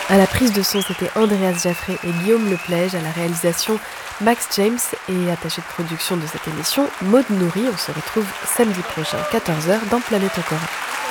À la prise de son, c'était Andreas Jaffré et Guillaume Leplège. À la réalisation, Max James et attaché de production de cette émission, Maud Nourri. On se retrouve samedi prochain, 14h, dans Planète Okora.